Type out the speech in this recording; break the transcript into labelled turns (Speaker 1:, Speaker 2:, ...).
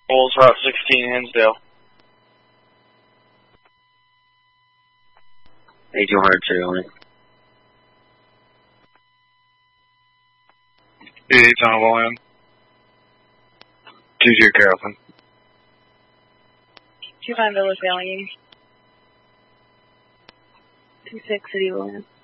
Speaker 1: Bulls Route 16, Hinsdale.
Speaker 2: 8200 serial on it.
Speaker 3: 88 on William. 22 Carrollton.
Speaker 4: 25 Village Valley. 26 City William.